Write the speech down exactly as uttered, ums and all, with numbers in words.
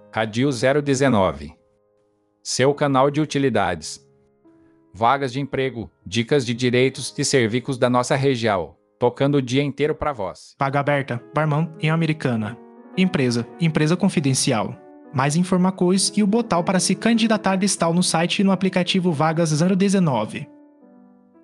Radio zero dezenove. Seu canal de utilidades. Vagas de emprego, dicas de direitos e serviços da nossa região, tocando o dia inteiro para vós. Vaga aberta, barman em Americana. Empresa, empresa confidencial. Mais informações e o botão para se candidatar está no site e no aplicativo Vagas zero dezenove.